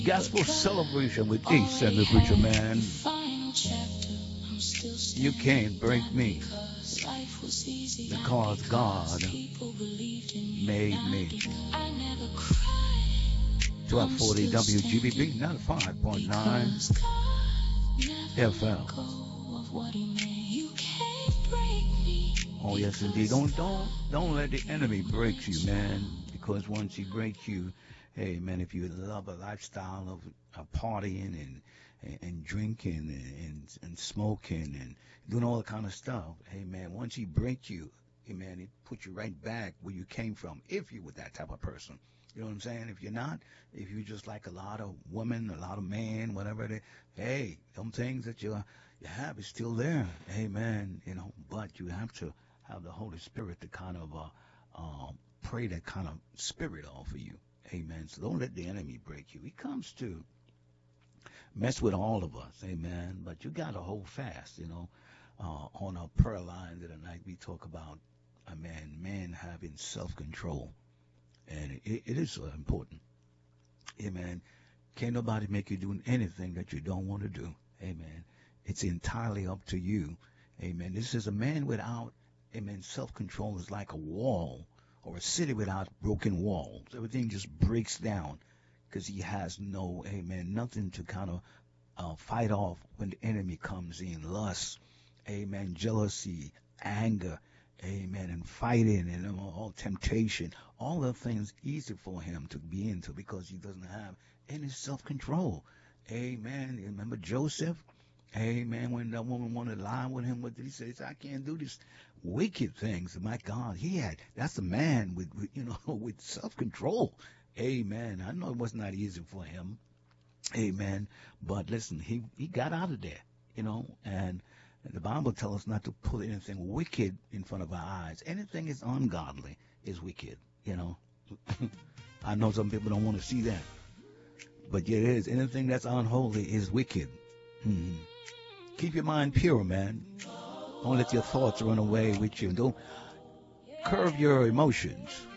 Gospel celebration with Ace and the Preacher Man. You can't break me because God made me. 1240 WGBB 95.9 FM. Oh yes, indeed. Don't let the enemy break you, man. Because once he breaks you, hey man, if you love a lifestyle of partying and drinking and smoking and doing all that kind of stuff, hey man, once he breaks you, hey man, it puts you right back where you came from. If you were that type of person, you know what I'm saying? If you're not, if you just like a lot of women, a lot of men, whatever they, hey, them things that you have is still there, hey man, you know. But you have to have the Holy Spirit to kind of pray that kind of spirit off of you. Amen. So don't let the enemy break you. He comes to mess with all of us. Amen. But you got to hold fast, you know. On our prayer line tonight, we talk about, man having self-control. And it is so important. Amen. Can't nobody make you do anything that you don't want to do. Amen. It's entirely up to you. Amen. This is a man without, amen, self-control is like a wall or a city without broken walls. Everything just breaks down because he has no, amen, nothing to kind of fight off when the enemy comes in. Lust, amen, jealousy, anger, amen, and fighting and all temptation. All the things easy for him to be into because he doesn't have any self-control. Amen. Remember Joseph? Amen. When that woman wanted to lie with him, what did he say? He said, I can't do this wicked things. My God, that's a man with with self-control. Amen. I know it was not easy for him. Amen. But listen, he got out of there, and the Bible tells us not to put anything wicked in front of our eyes. Anything is ungodly is wicked, I know some people don't want to see that. But yet it is. Anything that's unholy is wicked. Mm-hmm. Keep your mind pure, man. Don't let your thoughts run away with you. Don't curb your emotions.